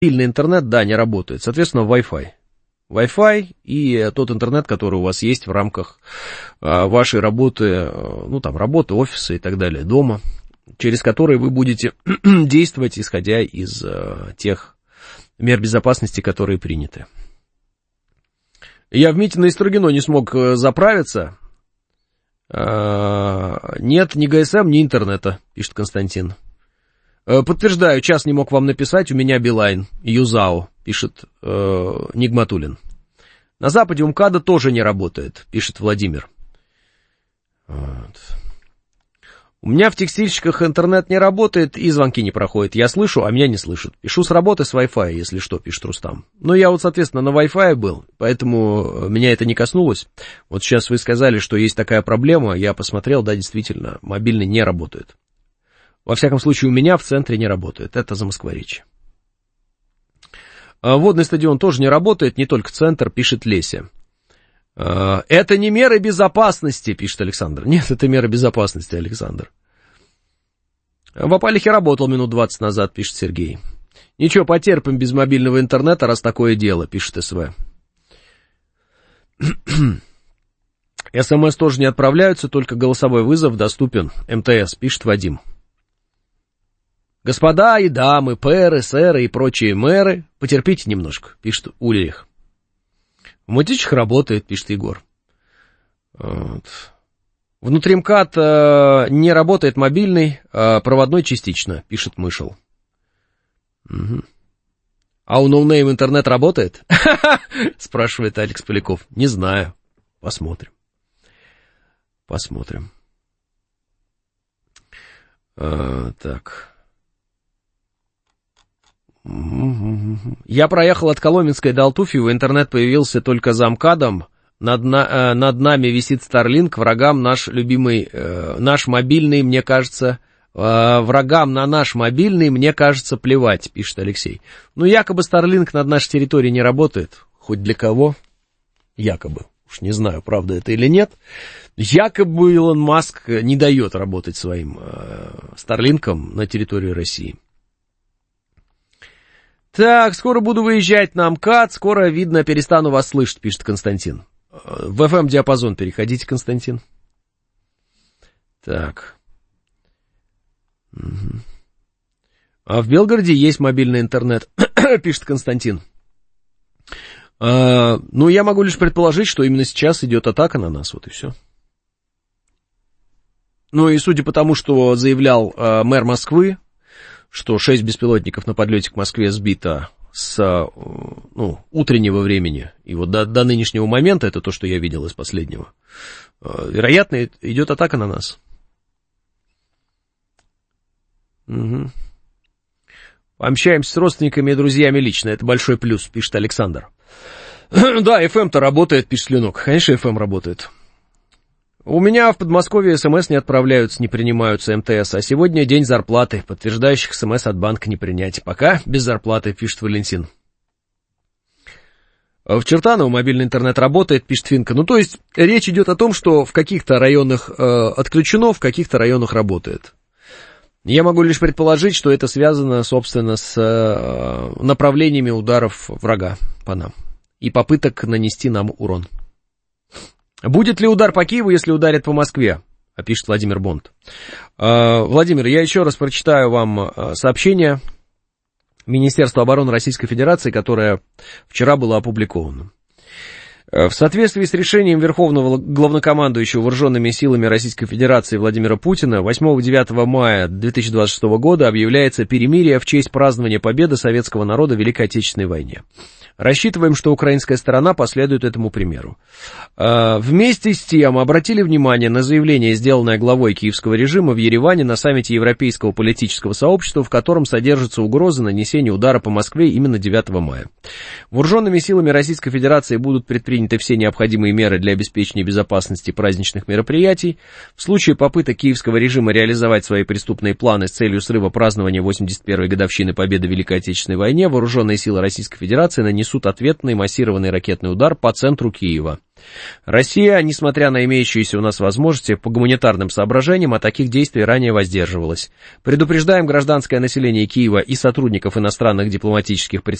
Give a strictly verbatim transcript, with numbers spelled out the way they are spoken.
Мобильный интернет, да, не работает, соответственно, Wi-Fi. Wi-Fi и тот интернет, который у вас есть в рамках а, вашей работы, ну, там, работы, офиса и так далее, дома, через который вы будете действовать, исходя из а, тех мер безопасности, которые приняты. Я в Митино и Строгино не смог заправиться. А, нет ни ГСМ, ни интернета, пишет Константин. Подтверждаю, час не мог вам написать, у меня Билайн, Юзао, пишет э, Нигматуллин. На Западе УМКАДа тоже не работает, пишет Владимир. Вот. У меня в текстильщиках интернет не работает и звонки не проходят. Я слышу, а меня не слышат. Пишу с работы с Wi-Fi, если что, пишет Рустам. Но я вот, соответственно, на Wi-Fi был, поэтому меня это не коснулось. Вот сейчас вы сказали, что есть такая проблема, я посмотрел, да, действительно, мобильный не работает. Во всяком случае, у меня в центре не работает. Это за Москворечье. Водный стадион тоже не работает, не только центр, пишет Леся. Это не меры безопасности, пишет Александр. Нет, это меры безопасности, Александр. В Апалихе работал минут двадцать назад, пишет Сергей. Ничего, потерпим без мобильного интернета, раз такое дело, пишет СВ. СМС тоже не отправляются, только голосовой вызов доступен. МТС, пишет Вадим. Господа и дамы, пэры, сэры и прочие мэры, потерпите немножко, пишет Ульрих. В Мытищах работает, пишет Егор. Вот. Внутри МКАД э, не работает мобильный, э, проводной частично, пишет Мышел. Угу. А у ноунейм интернет работает? Спрашивает Алекс Поляков. Не знаю. Посмотрим. Посмотрим. А, так. Я проехал от Коломенской до Алтуфьева, интернет появился только за МКАДом. Над, на, э, над нами висит Starlink, врагам наш любимый, э, наш мобильный, мне кажется, э, врагам на наш мобильный, мне кажется, плевать, пишет Алексей. Ну, якобы Starlink над нашей территорией не работает, хоть для кого, якобы, уж не знаю, правда это или нет, якобы Илон Маск не дает работать своим э, Starlink'ом на территории России. Так, скоро буду выезжать на МКАД, скоро, видно, перестану вас слышать, пишет Константин. В эф эм-диапазон переходите, Константин. Так. Угу. А в Белгороде есть мобильный интернет, пишет Константин. А, ну, я могу лишь предположить, что именно сейчас идет атака на нас, вот и все. Ну, и судя по тому, что заявлял а, мэр Москвы, что шесть беспилотников на подлете к Москве сбито с ну, утреннего времени, и вот до, до нынешнего момента, это то, что я видел из последнего, вероятно, идет атака на нас. Угу. Общаемся с родственниками и друзьями лично, это большой плюс, пишет Александр. Да, эф эм-то работает, пишет Ленок, конечно, эф эм работает. У меня в Подмосковье СМС не отправляются, не принимаются МТС, а сегодня день зарплаты, подтверждающих СМС от банка не принять. Пока без зарплаты, пишет Валентин. В Чертаново мобильный интернет работает, пишет Финка. Ну, то есть, речь идет о том, что в каких-то районах э, отключено, в каких-то районах работает. Я могу лишь предположить, что это связано, собственно, с э, направлениями ударов врага по нам и попыток нанести нам урон. Будет ли удар по Киеву, если ударят по Москве? Пишет Владимир Бонд. Владимир, я еще раз прочитаю вам сообщение Министерства обороны Российской Федерации, которое вчера было опубликовано. В соответствии с решением Верховного Главнокомандующего Вооруженными силами Российской Федерации Владимира Путина восьмого-девятого мая две тысячи двадцать шестого года объявляется перемирие в честь празднования победы советского народа в Великой Отечественной войне. Рассчитываем, что украинская сторона последует этому примеру. Вместе с тем обратили внимание на заявление, сделанное главой киевского режима в Ереване на саммите Европейского политического сообщества, в котором содержится угроза нанесения удара по Москве именно девятого мая. Вооруженными силами Российской Федерации будут предприняты все необходимые меры для обеспечения безопасности праздничных мероприятий. В случае попыток киевского режима реализовать свои преступные планы с целью срыва празднования восемьдесят первой годовщины победы в Великой Отечественной войне, вооруженные силы Российской Федерации нанесут ответный массированный ракетный удар по центру Киева. Россия, несмотря на имеющиеся у нас возможности по гуманитарным соображениям, от таких действий ранее воздерживалась. Предупреждаем гражданское население Киева и сотрудников иностранных дипломатических представительств